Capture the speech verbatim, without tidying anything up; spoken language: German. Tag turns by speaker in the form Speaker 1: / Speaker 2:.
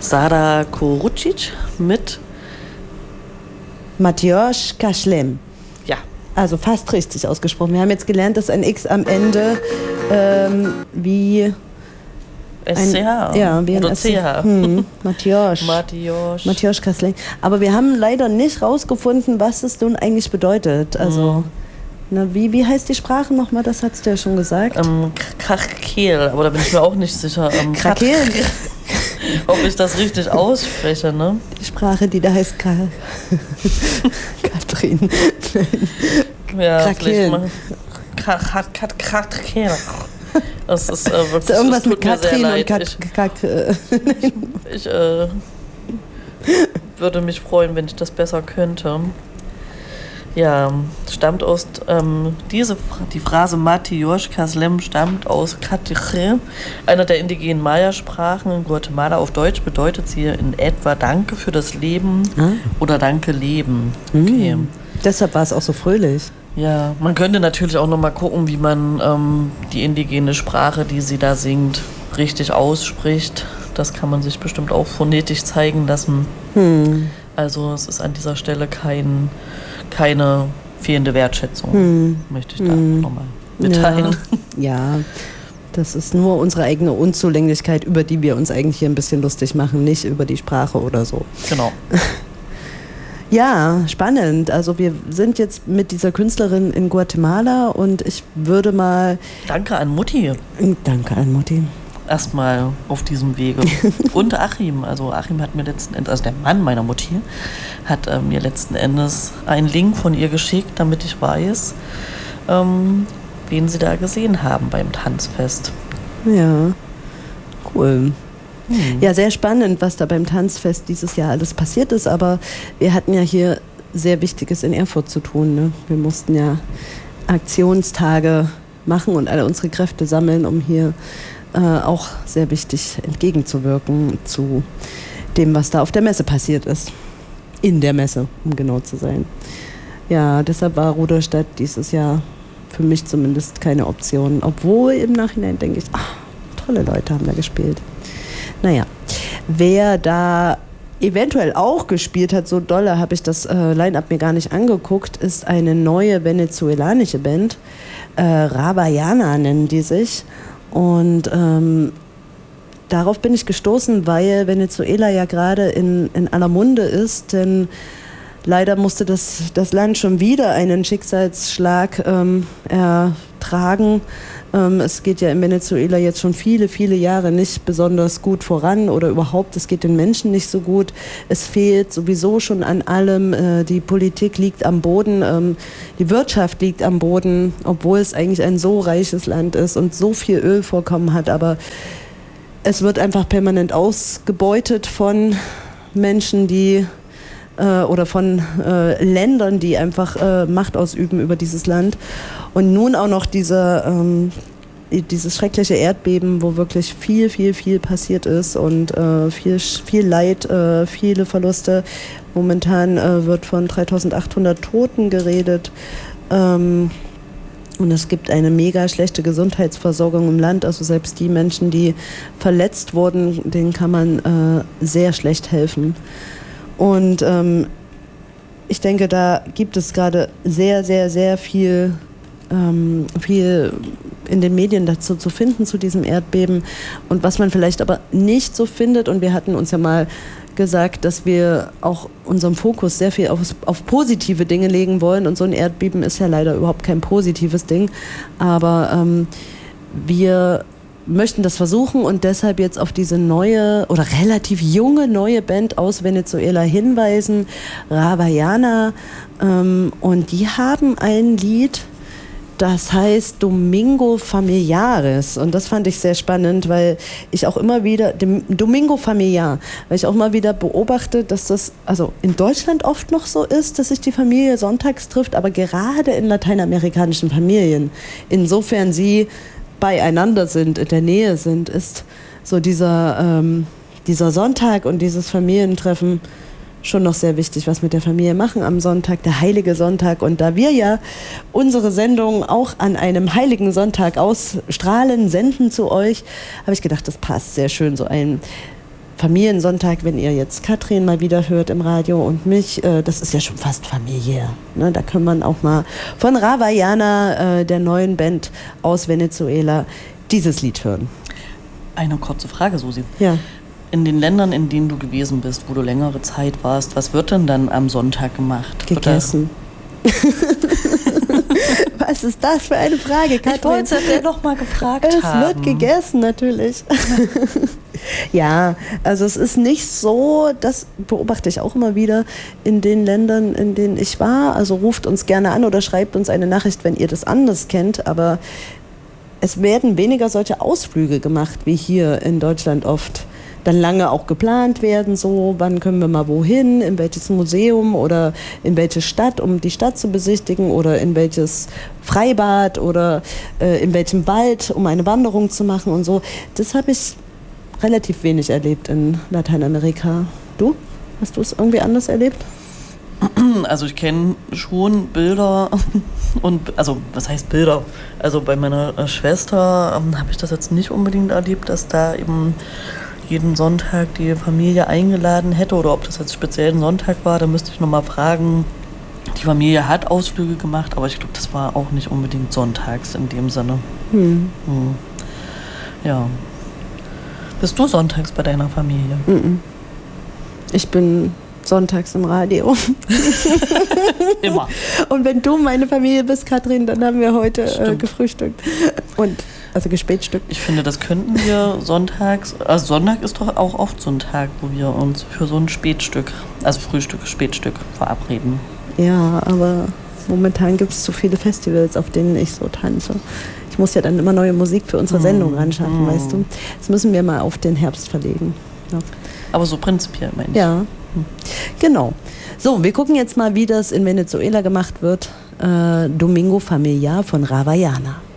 Speaker 1: Sada Kurucic mit
Speaker 2: Mateusz Kaslem.
Speaker 1: Ja.
Speaker 2: Also fast richtig ausgesprochen. Wir haben jetzt gelernt, dass ein X am Ende ähm, wie
Speaker 1: S C H
Speaker 2: ein, ja, wie
Speaker 1: oder
Speaker 2: ein
Speaker 1: C H.
Speaker 2: Hm, Mateusz.
Speaker 1: Mateusz.
Speaker 2: Mateusz Kaslem. Aber wir haben leider nicht rausgefunden, was es nun eigentlich bedeutet. Also,
Speaker 1: Mhm.
Speaker 2: na, wie, wie heißt die Sprache nochmal? Das hast du ja schon gesagt.
Speaker 1: Ähm, Krakel, aber da bin ich mir auch nicht sicher. Ähm,
Speaker 2: Krakel?
Speaker 1: Ob ich das richtig ausspreche, ne?
Speaker 2: Die Sprache, die da heißt Ka Katrin.
Speaker 1: Ja,
Speaker 2: Krakel.
Speaker 1: vielleicht mal. Krakel. Das ist äh, wirklich.
Speaker 2: Ist da irgendwas
Speaker 1: tut
Speaker 2: mit
Speaker 1: mir sehr
Speaker 2: Katrin und
Speaker 1: leid.
Speaker 2: Kat
Speaker 1: Ich,
Speaker 2: Kak äh,
Speaker 1: ich äh, würde mich freuen, wenn ich das besser könnte. Ja, stammt aus, ähm, diese, die Phrase Mateusz Kaslem stammt aus Katijé, einer der indigenen Maya-Sprachen in Guatemala. Auf Deutsch bedeutet sie in etwa Danke für das Leben
Speaker 2: ah.
Speaker 1: oder Danke Leben. Okay.
Speaker 2: Mm. Deshalb war es auch so fröhlich.
Speaker 1: Ja, man könnte natürlich auch nochmal gucken, wie man ähm, die indigene Sprache, die sie da singt, richtig ausspricht. Das kann man sich bestimmt auch phonetisch zeigen lassen.
Speaker 2: Hm.
Speaker 1: Also es ist an dieser Stelle kein, keine fehlende Wertschätzung,
Speaker 2: hm.
Speaker 1: möchte ich da
Speaker 2: hm.
Speaker 1: nochmal mitteilen.
Speaker 2: Ja. ja, das ist nur unsere eigene Unzulänglichkeit, über die wir uns eigentlich hier ein bisschen lustig machen, nicht über die Sprache oder so.
Speaker 1: Genau.
Speaker 2: Ja, spannend. Also wir sind jetzt mit dieser Künstlerin in Guatemala und ich würde mal...
Speaker 1: Danke an Mutti.
Speaker 2: Danke an Mutti.
Speaker 1: Erstmal auf diesem Wege. Und Achim. Also Achim hat mir letzten Endes, also der Mann meiner Mutti, hat äh, mir letzten Endes einen Link von ihr geschickt, damit ich weiß, ähm, wen sie da gesehen haben beim Tanzfest.
Speaker 2: Ja, cool.
Speaker 1: Hm.
Speaker 2: Ja, sehr spannend, was da beim Tanzfest dieses Jahr alles passiert ist, aber wir hatten ja hier sehr Wichtiges in Erfurt zu tun. Ne? Wir mussten ja Aktionstage machen und alle unsere Kräfte sammeln, um hier äh, auch sehr wichtig entgegenzuwirken zu dem, was da auf der Messe passiert ist. In der Messe, um genau zu sein. Ja, deshalb war Rudolstadt dieses Jahr für mich zumindest keine Option, obwohl im Nachhinein denke ich, ach, tolle Leute haben da gespielt. Naja, wer da eventuell auch gespielt hat, so dolle habe ich das äh, Line-Up mir gar nicht angeguckt, ist eine neue venezuelanische Band. Äh, Rabayana nennen die sich. Und ähm, darauf bin ich gestoßen, weil Venezuela ja gerade in, in aller Munde ist, denn leider musste das, das Land schon wieder einen Schicksalsschlag ähm, ertragen. Ähm, es geht ja in Venezuela jetzt schon viele, viele Jahre nicht besonders gut voran oder überhaupt, es geht den Menschen nicht so gut. Es fehlt sowieso schon an allem. Äh, die Politik liegt am Boden, ähm, die Wirtschaft liegt am Boden, obwohl es eigentlich ein so reiches Land ist und so viel Ölvorkommen hat. Aber es wird einfach permanent ausgebeutet von Menschen, die oder von äh, Ländern, die einfach äh, Macht ausüben über dieses Land. Und nun auch noch diese, ähm, dieses schreckliche Erdbeben, wo wirklich viel, viel, viel passiert ist und äh, viel, viel Leid, äh, viele Verluste. Momentan äh, wird von dreitausendachthundert Toten geredet. Ähm, und es gibt eine mega schlechte Gesundheitsversorgung im Land. Also selbst die Menschen, die verletzt wurden, denen kann man äh, sehr schlecht helfen. Und ähm, ich denke, da gibt es gerade sehr, sehr, sehr viel, ähm, viel in den Medien dazu zu finden, zu diesem Erdbeben. Und was man vielleicht aber nicht so findet, und wir hatten uns ja mal gesagt, dass wir auch unseren Fokus sehr viel auf, auf positive Dinge legen wollen. Und so ein Erdbeben ist ja leider überhaupt kein positives Ding. Aber ähm, wir möchten das versuchen und deshalb jetzt auf diese neue oder relativ junge neue Band aus Venezuela hinweisen, Rabayana. Ähm, und die haben ein Lied, das heißt Domingo Familiares. Und das fand ich sehr spannend, weil ich auch immer wieder, Domingo Familiar, weil ich auch immer wieder beobachte, dass das also in Deutschland oft noch so ist, dass sich die Familie sonntags trifft, aber gerade in lateinamerikanischen Familien, insofern sie beieinander sind, in der Nähe sind, ist so dieser, ähm, dieser Sonntag und dieses Familientreffen schon noch sehr wichtig, was mit der Familie machen am Sonntag, der heilige Sonntag. Und da wir ja unsere Sendung auch an einem heiligen Sonntag ausstrahlen, senden zu euch, habe ich gedacht, das passt sehr schön, so ein Familiensonntag, wenn ihr jetzt Katrin mal wieder hört im Radio und mich, äh, das ist ja schon fast familiär. Ne? Da kann man auch mal von Rawaiana, äh, der neuen Band aus Venezuela, dieses Lied hören.
Speaker 1: Eine kurze Frage, Susi.
Speaker 2: Ja.
Speaker 1: In den Ländern, in denen du gewesen bist, wo du längere Zeit warst, was wird denn dann am Sonntag gemacht?
Speaker 2: Gegessen. Was ist das für eine Frage, Katrin?
Speaker 1: Ich wollte es ja noch mal gefragt
Speaker 2: es
Speaker 1: haben.
Speaker 2: Es wird gegessen, natürlich. Ja, also es ist nicht so, das beobachte ich auch immer wieder in den Ländern, in denen ich war. Also ruft uns gerne an oder schreibt uns eine Nachricht, wenn ihr das anders kennt. Aber es werden weniger solche Ausflüge gemacht, wie hier in Deutschland oft dann lange auch geplant werden, so wann können wir mal wohin, in welches Museum oder in welche Stadt, um die Stadt zu besichtigen oder in welches Freibad oder äh, in welchem Wald, um eine Wanderung zu machen und so. Das habe ich relativ wenig erlebt in Lateinamerika. Du? Hast du es irgendwie anders erlebt?
Speaker 1: Also ich kenne schon Bilder und, also was heißt Bilder? Also bei meiner Schwester ähm, habe ich das jetzt nicht unbedingt erlebt, dass da eben jeden Sonntag die Familie eingeladen hätte oder ob das jetzt speziell ein Sonntag war, da müsste ich nochmal fragen. Die Familie hat Ausflüge gemacht, aber ich glaube, das war auch nicht unbedingt sonntags in dem Sinne. Hm. Hm. Ja. Bist du sonntags bei deiner Familie?
Speaker 2: Ich bin sonntags im Radio.
Speaker 1: Immer.
Speaker 2: Und wenn du meine Familie bist, Katrin, dann haben wir heute äh, gefrühstückt. Und also gespätstückt.
Speaker 1: Ich finde, das könnten wir sonntags, also Sonntag ist doch auch oft so ein Tag, wo wir uns für so ein Spätstück, also Frühstück, Spätstück verabreden.
Speaker 2: Ja, aber momentan gibt es zu viele Festivals, auf denen ich so tanze. Ich muss ja dann immer neue Musik für unsere Sendung ran schaffen, mm. weißt du. Das müssen wir mal auf den Herbst verlegen. Ja.
Speaker 1: Aber so prinzipiell, meine ich.
Speaker 2: Ja, hm. Genau. So, wir gucken jetzt mal, wie das in Venezuela gemacht wird. Äh, Domingo Familiar von Rawaiana.